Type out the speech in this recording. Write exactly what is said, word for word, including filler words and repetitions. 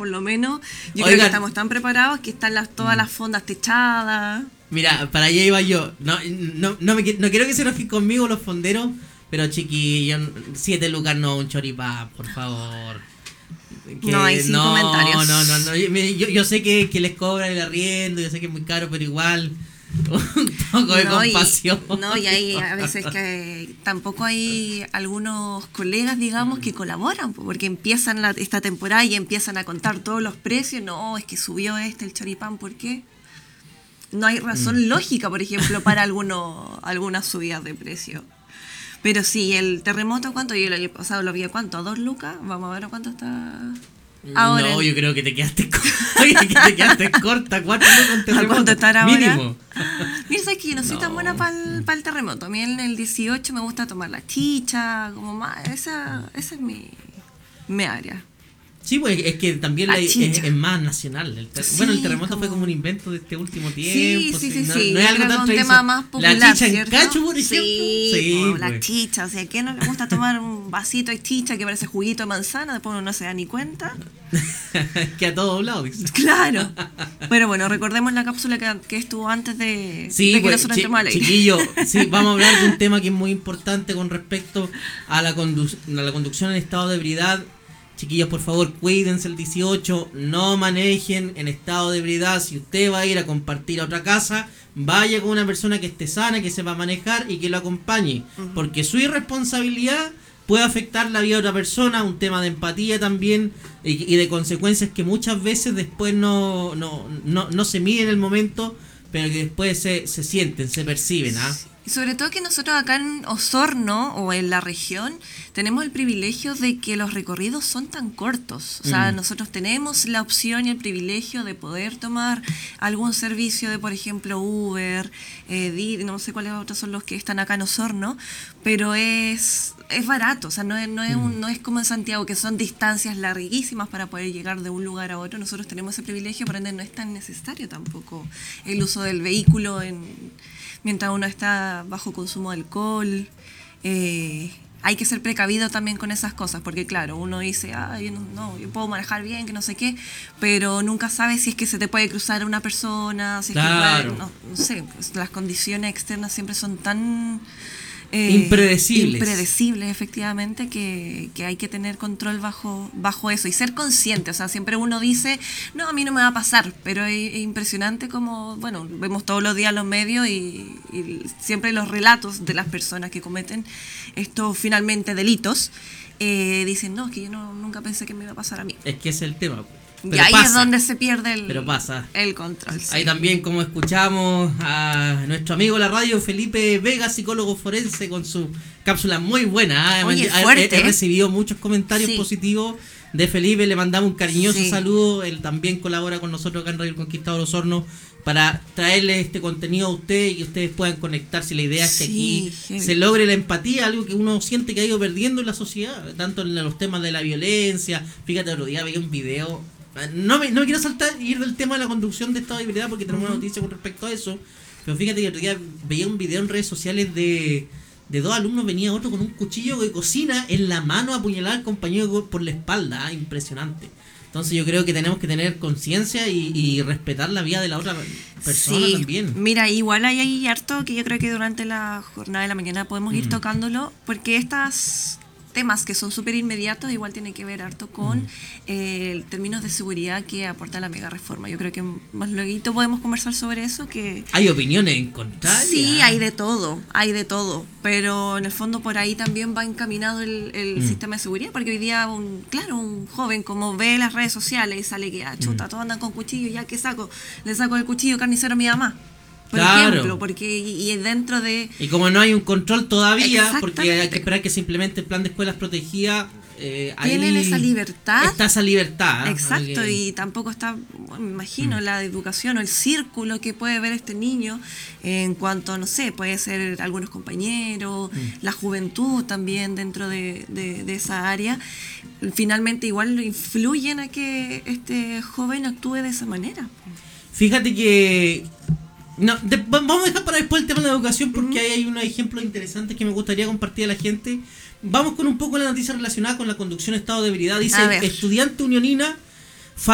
por lo menos, yo Oigan, creo que estamos tan preparados que están las, todas las fondas techadas. Mira, para allá iba yo. No, no, no, me, no quiero que se enojen conmigo los fonderos, pero chiquillos, siete lucas no, un choripán, por favor. Que, no hay sin no, comentarios. No, no, no. Yo, yo sé que, que les cobran el arriendo, yo sé que es muy caro, pero igual un poco de no, compasión. Y, no, y hay a veces que tampoco hay algunos colegas, digamos, que colaboran, porque empiezan la, esta temporada y empiezan a contar todos los precios. No, es que subió este, el choripán, ¿por qué? No hay razón mm. lógica, por ejemplo, para algunos, algunas subidas de precio. Pero sí, el terremoto, ¿cuánto? Yo el año pasado lo vi a ¿cuánto? ¿A dos lucas? Vamos a ver a cuánto está ahora. No, yo creo que te quedaste corta. que te quedaste corta. ¿Cuánto lucas un terremoto? ¿A cuánto estará mínimo? Ahora? Mira, sabes que yo no soy no. tan buena para el, para el terremoto. A mí en el dieciocho me gusta tomar la chicha, como más, esa, esa es mi, mi área. Sí, pues es que también la, es, es más nacional. El ter- sí, bueno, el terremoto como... fue como un invento de este último tiempo. Sí, sí, sí. No, sí. no es algo Era tan un tema más popular, la chicha ¿cierto? en cacho, por ejemplo. Sí, sí o pues. la chicha. O sea, ¿a quién no le gusta tomar un vasito de chicha que parece juguito de manzana? Después uno no se da ni cuenta. Que a todos lados. Claro. Pero bueno, recordemos la cápsula que, que estuvo antes de, sí, de que pues, nosotros chi- entremos al aire. Chiquillo, sí, vamos a hablar de un tema que es muy importante con respecto a la, condu- a la conducción en estado de ebriedad. Chiquillos, por favor, cuídense el dieciocho, no manejen en estado de ebriedad. Si usted va a ir a compartir a otra casa, vaya con una persona que esté sana, que sepa manejar y que lo acompañe. Uh-huh. Porque su irresponsabilidad puede afectar la vida de otra persona, un tema de empatía también y, y de consecuencias que muchas veces después no, no, no, no se miden en el momento, pero que después se, se sienten, se perciben, ¿ah? Y sobre todo que nosotros acá en Osorno o en la región tenemos el privilegio de que los recorridos son tan cortos. O sea, mm. nosotros tenemos la opción y el privilegio de poder tomar algún servicio de, por ejemplo, Uber, eh, Didi, no sé cuáles otros son los que están acá en Osorno, pero es, es barato. O sea, no es, no, es un, no es como en Santiago, que son distancias larguísimas para poder llegar de un lugar a otro. Nosotros tenemos ese privilegio, por ende no es tan necesario tampoco el uso del vehículo en... mientras uno está bajo consumo de alcohol. Eh, hay que ser precavido también con esas cosas, porque claro, uno dice, ah, yo no, no, yo puedo manejar bien, que no sé qué, pero nunca sabes si es que se te puede cruzar una persona, si es claro. que puede, no, no sé, pues las condiciones externas siempre son tan... Eh, impredecibles. Impredecibles, efectivamente, que, que hay que tener control bajo, bajo eso y ser consciente. O sea, siempre uno dice, no, a mí no me va a pasar, pero es, es impresionante como, bueno, vemos todos los días los medios y, y siempre los relatos de las personas que cometen estos finalmente delitos, eh, dicen, no, es que yo no, nunca pensé que me iba a pasar a mí. Es que es el tema. Pero y ahí pasa, es donde se pierde el, pero pasa. el control. Sí. Ahí también, como escuchamos a nuestro amigo de la radio, Felipe Vega, psicólogo forense, con su cápsula muy buena. ¿eh? Oye, he, fuerte, he, he recibido muchos comentarios sí. positivos de Felipe, le mandamos un cariñoso sí. saludo. Él también colabora con nosotros acá en Radio El Conquistador Osorno para traerle este contenido a ustedes y que ustedes puedan conectarse. La idea es que sí, aquí heavy. se logre la empatía, algo que uno siente que ha ido perdiendo en la sociedad, tanto en los temas de la violencia. Fíjate, el otro día veía un video. No me, no me quiero saltar y ir del tema de la conducción de estado de ebriedad porque tenemos uh-huh. una noticia con respecto a eso. Pero fíjate que el otro día veía un video en redes sociales de, de dos alumnos, venía otro con un cuchillo de cocina en la mano a apuñalar al compañero por la espalda. ¿eh? Impresionante. Entonces yo creo que tenemos que tener conciencia y, y respetar la vida de la otra persona sí. también. Mira, igual hay, hay harto que yo creo que durante la jornada de la mañana podemos mm. ir tocándolo, porque estas temas que son súper inmediatos igual tienen que ver harto con mm. eh, términos de seguridad que aporta la mega reforma. Yo creo que más luego podemos conversar sobre eso. Que hay opiniones encontradas. Sí, hay de todo, hay de todo, pero en el fondo por ahí también va encaminado el, el mm. sistema de seguridad, porque hoy día, un claro, un joven como ve las redes sociales y sale que, ah, chuta, mm. todos andan con cuchillo, ya que saco, le saco el cuchillo carnicero a mi mamá. Por claro. ejemplo, porque y, y dentro de... Y como no hay un control todavía, porque hay que esperar que se implemente el plan de escuelas protegidas, eh, tienen esa libertad. Está esa libertad. Exacto, porque... y tampoco está, bueno, me imagino, mm. la educación o el círculo que puede ver este niño en cuanto, no sé, puede ser algunos compañeros, mm. la juventud también dentro de, de, de esa área. Finalmente igual influyen a que este joven actúe de esa manera. Fíjate que... No, de, vamos a dejar para después el tema de la educación porque ahí hay unos ejemplos interesantes que me gustaría compartir a la gente. Vamos con un poco la noticia relacionada con la conducción en estado de ebriedad. Dice, estudiante unionina